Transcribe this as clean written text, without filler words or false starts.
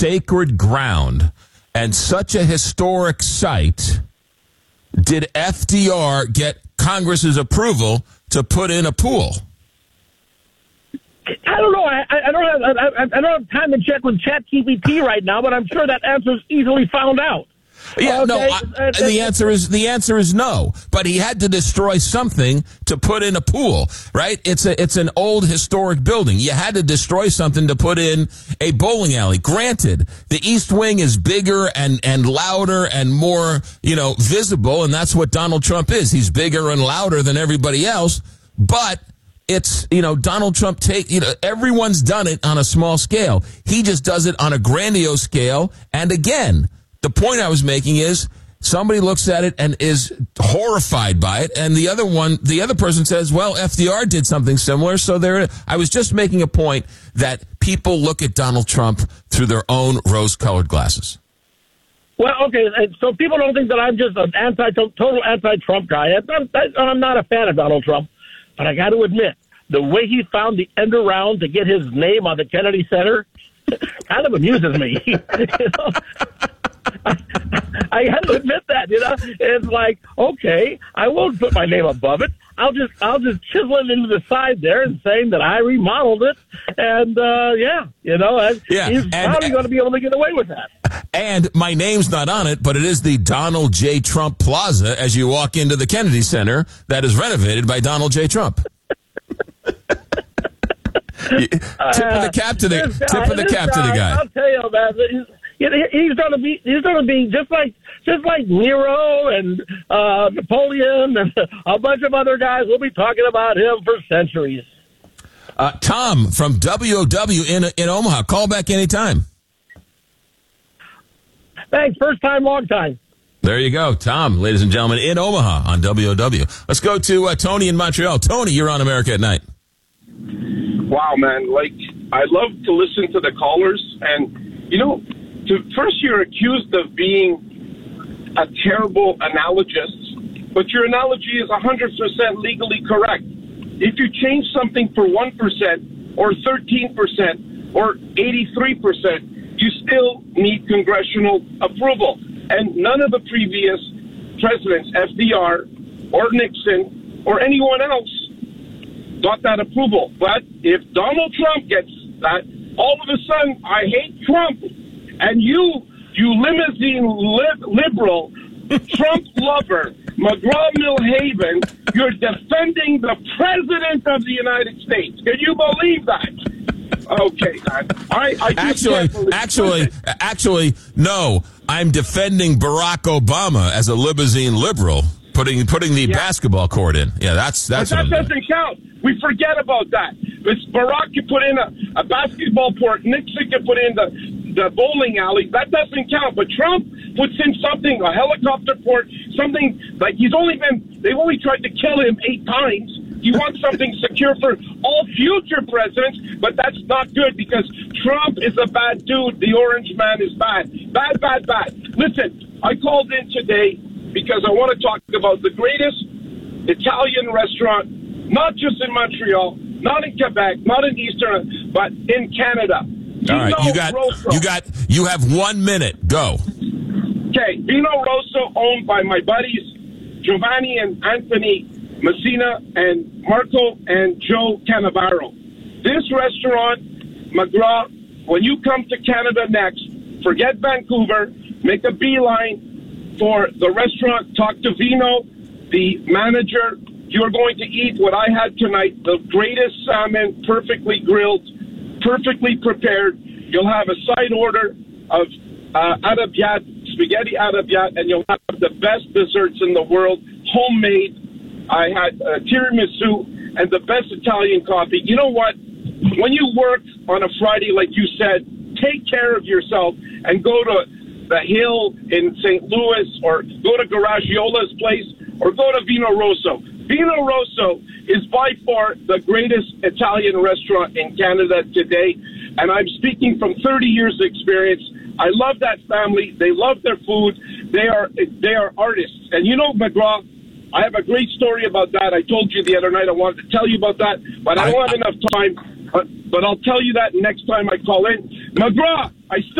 sacred ground and such a historic site did FDR get Congress's approval to put in a pool? I don't know. I don't have time to check with ChatGPT right now, but I'm sure that answer is easily found out. Yeah, okay. no. The answer is no. But he had to destroy something to put in a pool, right? It's an old historic building. You had to destroy something to put in a bowling alley. Granted, the East Wing is bigger and louder and more, visible, and that's what Donald Trump is. He's bigger and louder than everybody else, but it's, Donald Trump everyone's done it on a small scale. He just does it on a grandiose scale. And again, the point I was making is somebody looks at it and is horrified by it. And the other person says, well, FDR did something similar. So I was just making a point that people look at Donald Trump through their own rose-colored glasses. Well, okay, so people don't think that I'm just an total anti-Trump guy. I'm not a fan of Donald Trump. But I got to admit, the way he found the end around to get his name on the Kennedy Center kind of amuses me. I got to admit that. It's like, okay, I won't put my name above it. I'll just chisel it into the side there and saying that I remodeled it, and he's probably going to be able to get away with that. And my name's not on it, but it is the Donald J. Trump Plaza as you walk into the Kennedy Center that is renovated by Donald J. Trump. Tip of the cap to the guy. I'll tell you, man. He's going to be just like Nero and Napoleon and a bunch of other guys. We'll be talking about him for centuries. Tom from WOW in Omaha. Call back anytime. Thanks. First time, long time. There you go. Tom, ladies and gentlemen, in Omaha on WOW. Let's go to Tony in Montreal. Tony, you're on America at Night. Wow, man. I love to listen to the callers. And, first you're accused of being a terrible analogist, but your analogy is 100% legally correct. If you change something for 1% or 13% or 83%, you still need congressional approval. And none of the previous presidents, FDR or Nixon or anyone else, got that approval. But if Donald Trump gets that, all of a sudden, I hate Trump. And you limousine liberal, Trump lover, McGraw-Milhaven, you're defending the President of the United States. Can you believe that? Okay, actually, no. I'm defending Barack Obama as a limousine liberal, putting the basketball court in. Yeah, that's but that doesn't count. We forget about that. Barack could put in a basketball court. Nixon could put in the bowling alley. That doesn't count. But Trump puts in something, a helicopter port, something like they've only tried to kill him 8 times. He wants something secure for all future presidents, but that's not good because Trump is a bad dude. The orange man is bad. Bad. Listen, I called in today because I want to talk about the greatest Italian restaurant, not just in Montreal, not in Quebec, not in Eastern, but in Canada. All right, you have 1 minute. Go. Okay, Vino Rosso, owned by my buddies Giovanni and Anthony Messina and Marco and Joe Cannavaro. This restaurant, McGraw, when you come to Canada next, forget Vancouver, make a beeline for the restaurant, talk to Vino, the manager. You're going to eat what I had tonight, the greatest salmon, perfectly grilled, perfectly prepared. You'll have a side order of arrabbiata, spaghetti arrabbiata, and you'll have the best desserts in the world, homemade. I had tiramisu and the best Italian coffee. You know what? When you work on a Friday, like you said, take care of yourself and go to the Hill in St. Louis or go to Garagiola's place or go to Vino Rosso. Vino Rosso is by far the greatest Italian restaurant in Canada today, and I'm speaking from 30 years of experience. I love that family. They love their food. They are artists. And you know, McGraw, I have a great story about that. I told you the other night I wanted to tell you about that, but I don't have enough time. But I'll tell you that next time I call in. McGraw, I still